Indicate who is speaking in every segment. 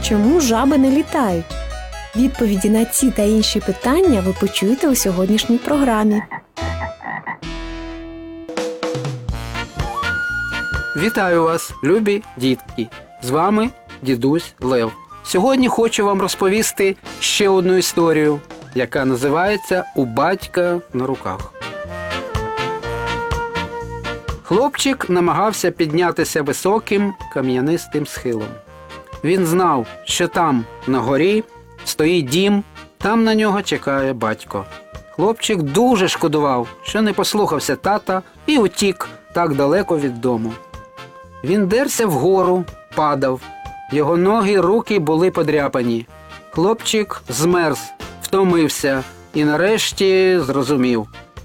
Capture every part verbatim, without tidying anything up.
Speaker 1: Чому жаби не літають? Відповіді на ці та інші питання ви почуєте у сьогоднішній програмі.
Speaker 2: Вітаю вас, любі дітки! З вами дідусь Лев. Сьогодні хочу вам розповісти ще одну історію, яка називається «У батька на руках». Хлопчик намагався піднятися високим кам'янистим схилом. Він знав, що там, на горі, стоїть дім, там на нього чекає батько. Хлопчик дуже шкодував, що не послухався тата і утік так далеко від дому. Він дерся вгору, падав. Його ноги й руки були подряпані. Хлопчик змерз, втомився і нарешті зрозумів,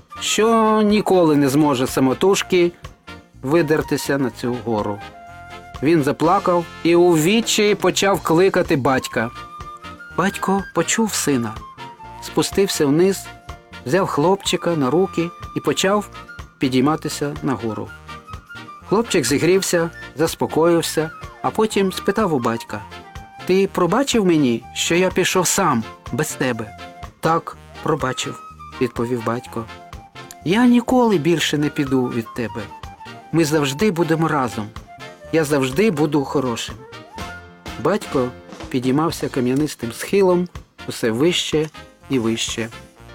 Speaker 2: що ніколи не зможе самотужки видертися на цю гору. Він заплакав і у відчаї почав кликати батька. Батько почув сина, спустився вниз, взяв хлопчика на руки і почав підійматися нагору. Хлопчик зігрівся, заспокоївся, а потім спитав у батька: «Ти пробачив мені, що я пішов сам, без тебе?» «Так, пробачив», – відповів батько. «Я ніколи більше не піду від тебе. Ми завжди будемо разом. Я завжди буду хорошим». Батько підіймався кам'янистим схилом усе вище і вище.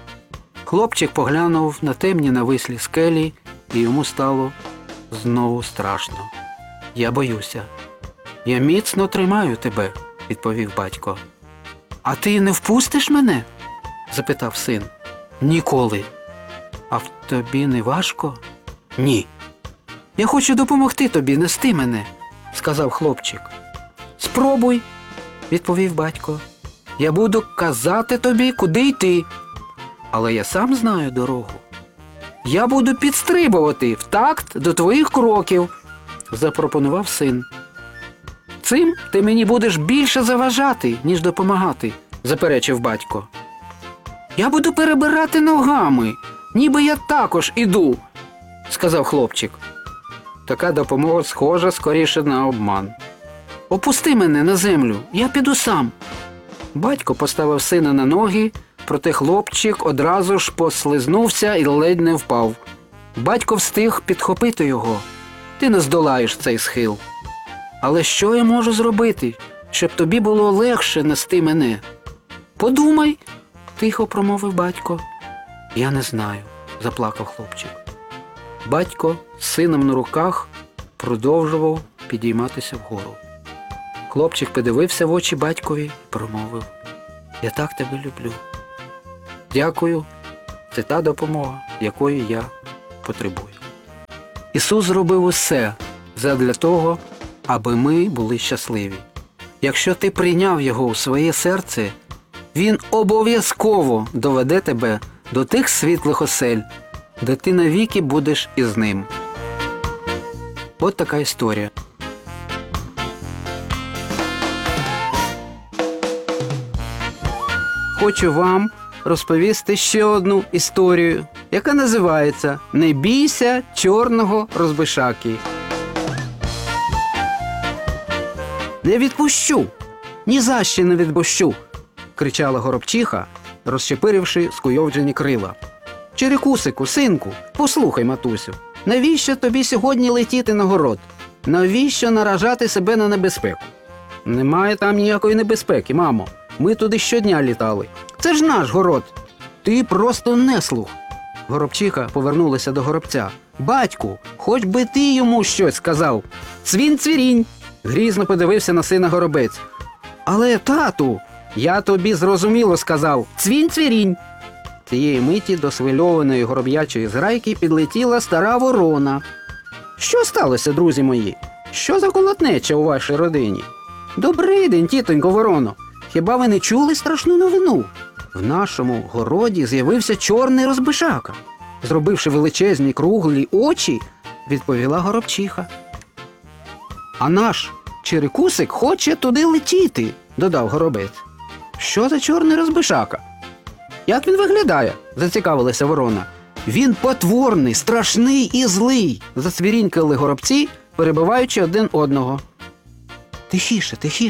Speaker 2: Хлопчик поглянув на темні навислі скелі, і йому стало знову страшно. «Я боюся. Я міцно тримаю тебе», – відповів батько. «А ти не впустиш мене?» – запитав син. «Ніколи». «А в тобі не важко?» «Ні». «Я хочу допомогти тобі нести мене», – сказав хлопчик. «Спробуй», – відповів батько. «Я буду казати тобі, куди йти. Але я сам знаю дорогу. Я буду підстрибувати в такт до твоїх кроків», – запропонував син. «Цим ти мені будеш більше заважати, ніж допомагати», – заперечив батько. «Я буду перебирати ногами, ніби я також іду», – сказав хлопчик. Така допомога схожа скоріше на обман. «Опусти мене на землю, я піду сам». Батько поставив сина на ноги, проте хлопчик одразу ж послизнувся і ледь не впав. Батько встиг підхопити його. «Ти не здолаєш цей схил». «Але що я можу зробити, щоб тобі було легше нести мене?» «Подумай», – тихо промовив батько. «Я не знаю», – заплакав хлопчик. Батько з сином на руках продовжував підійматися вгору. Хлопчик подивився в очі батькові і промовив: «Я так тебе люблю. Дякую, це та допомога, якої я потребую». Ісус зробив усе задля того, аби ми були щасливі. Якщо ти прийняв Його у своє серце, Він обов'язково доведе тебе до тих світлих осель, де ти навіки будеш із Ним. От така історія. Хочу вам розповісти ще одну історію, яка називається «Не бійся чорного розбишаки». «Не відпущу! Ні за що не відпущу!» – кричала горобчиха, розчепиривши скуйовджені крила. «Чирикусику, синку, послухай, матусю, навіщо тобі сьогодні летіти на город? Навіщо наражати себе на небезпеку?» «Немає там ніякої небезпеки, мамо. Ми туди щодня літали. Це ж наш город. Ти просто неслух». Горобчиха повернулася до горобця. «Батьку, хоч би ти йому щось сказав. Цвінь-цвірінь!» Грізно подивився на сина горобець. «Але, тату, я тобі зрозуміло сказав. Цвінь-цвірінь!» Цієї миті до свильованої гороб'ячої зграйки підлетіла стара ворона. «Що сталося, друзі мої? Що за колотнеча у вашій родині?» «Добрий день, тітонько вороно. Хіба ви не чули страшну новину? В нашому городі з'явився чорний розбишака», – зробивши величезні круглі очі, відповіла горобчиха. «А наш Чирикусик хоче туди летіти», – додав горобець. «Що за чорний розбишака? Як він виглядає?» – зацікавилася ворона. «Він потворний, страшний і злий», – зацвірінькали горобці, перебиваючи один одного. «Тихіше, тихіше»,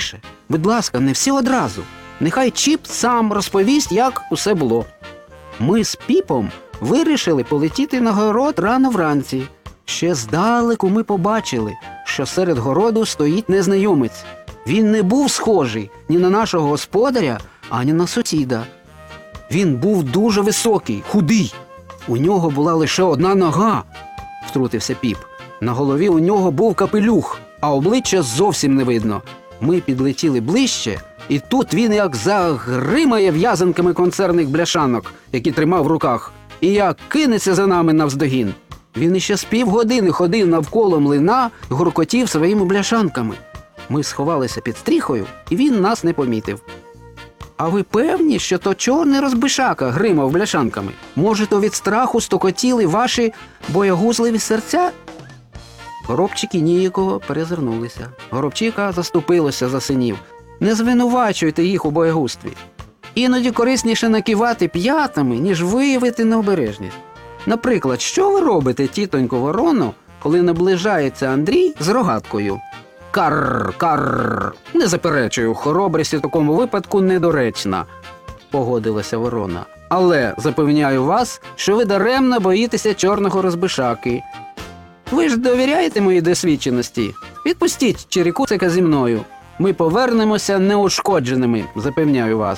Speaker 2: Будь ласка, не всі одразу. Нехай Чіп сам розповість, як усе було. Ми з Піпом вирішили полетіти на город рано вранці. Ще здалеку ми побачили, що серед городу стоїть незнайомець. Він не був схожий ні на нашого господаря, ані на сусіда. Він був дуже високий, худий. У нього була лише одна нога, втрутився Піп. На голові у нього був капелюх, а обличчя зовсім не видно. Ми підлетіли ближче, і тут він як загримає в'язанками консервних бляшанок, які тримав в руках, і як кинеться за нами навздогін. Він іще з півгодини ходив навколо млина і гуркотів своїми бляшанками. Ми сховалися під стріхою, і він нас не помітив. А ви певні, що то чорний розбишака гримав бляшанками? Може, то від страху стокотіли ваші боягузливі серця? Горобчики ніяково перезирнулися. Горобчика заступилося за синів. Не звинувачуйте їх у боягузтві. Іноді корисніше накивати п'ятами, ніж виявити необережність. Наприклад, що ви робите, тітонько Вороно, коли наближається Андрій з рогаткою? Карр, карр. Не заперечую, хоробрість у такому випадку недоречна, погодилася Ворона. Але запевняю вас, що ви даремно боїтеся чорного розбишаки. Ви ж довіряєте моїй досвідченості? Відпустіть Чирикусика зі мною. Ми повернемося неушкодженими, запевняю вас.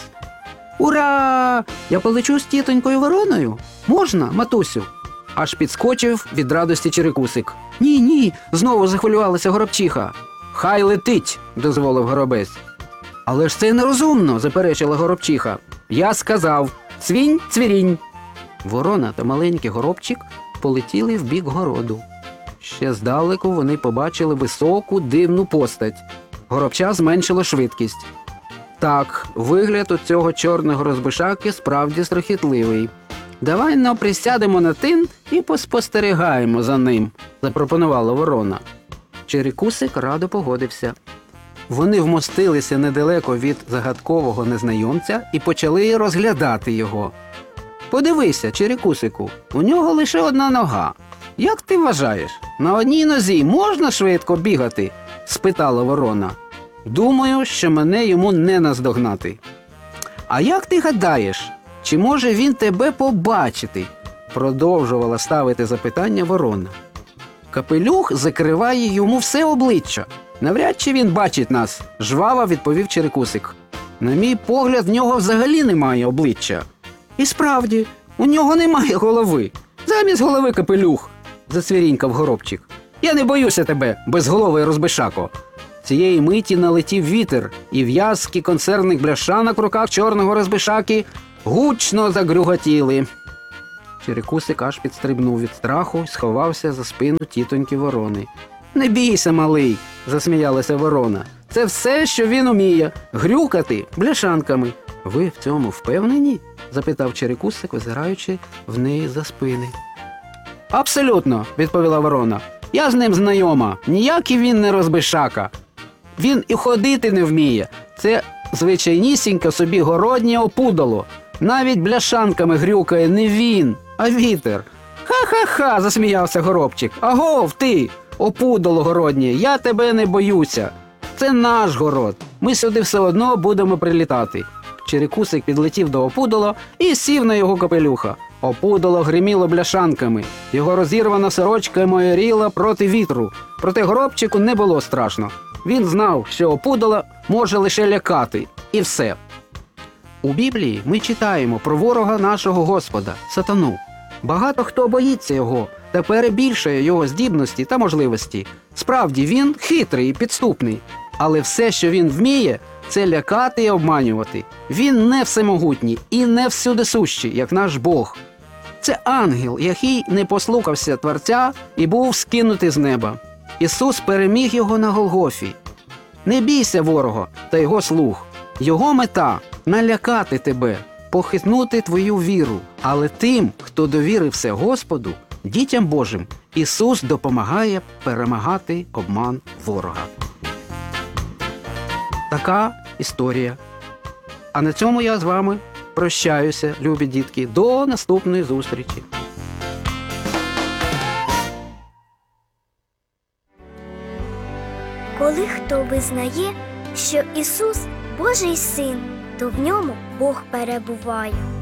Speaker 2: Ура! Я полечу з тітонькою Вороною? Можна, матусю? Аж підскочив від радості Чирикусик. Ні, ні, знову захвилювалася Горобчиха. Хай летить, дозволив Горобець. Але ж це нерозумно, заперечила Горобчиха. Я сказав, цвінь, цвірінь. Ворона та маленький Горобчик полетіли в бік городу. Ще здалеку вони побачили високу, дивну постать. Горобча зменшило швидкість. Так, вигляд у цього чорного розбишаки справді страхітливий. Давай но присядемо на тин і поспостерігаємо за ним, запропонувала Ворона. Чирикусик радо погодився. Вони вмостилися недалеко від загадкового незнайомця і почали розглядати його. Подивися, Чирикусику, у нього лише одна нога. Як ти вважаєш, на одній нозі можна швидко бігати? Спитала Ворона. Думаю, що мене йому не наздогнати. А як ти гадаєш, чи може він тебе побачити? Продовжувала ставити запитання Ворона. Капелюх закриває йому все обличчя. Навряд чи він бачить нас, жваво відповів Чирикусик. На мій погляд, в нього взагалі немає обличчя. І справді, у нього немає голови. Замість голови капелюх, зацвірінькав Горобчик. Я не боюся тебе, безголовий розбишако. Цієї миті налетів вітер, і в'язки консервних бляшанок в руках чорного розбишаки гучно загрюготіли. Чирикусик аж підстрибнув від страху і сховався за спину тітоньки Ворони. «Не бійся, малий!» – засміялася Ворона. «Це все, що він уміє – грюкати бляшанками». «Ви в цьому впевнені?» – запитав Чирикусик, визираючи в неї за спини. «Абсолютно!» – відповіла Ворона. «Я з ним знайома. Ніякий він не розбишака. Він і ходити не вміє. Це звичайнісіньке собі городнє опудало. Навіть бляшанками грюкає не він, а вітер». «Ха-ха-ха!» – засміявся Горобчик. «Агов ти, опудало городнє, я тебе не боюся. Це наш город. Ми сюди все одно будемо прилітати». Чирикусик підлетів до опудала і сів на його капелюха. Опудало гриміло бляшанками. Його розірвана сорочка майоріла проти вітру. Проте Горобчику не було страшно. Він знав, що опудало може лише лякати. І все. У Біблії ми читаємо про ворога нашого Господа – сатану. Багато хто боїться його та перебільшує його здібності та можливості. Справді, він хитрий і підступний. Але все, що він вміє – це лякати і обманювати. Він не всемогутній і не всюдисущий, як наш Бог. Це ангел, який не послухався Творця і був скинутий з неба. Ісус переміг його на Голгофі. Не бійся ворога та його слуг. Його мета – налякати тебе, похитнути твою віру. Але тим, хто довірився Господу, дітям Божим, Ісус допомагає перемагати обман ворога. Така історія. А на цьому я з вами прощаюся, любі дітки. До наступної зустрічі.
Speaker 3: Коли хто визнає, що Ісус Божий Син, то в ньому Бог перебуває.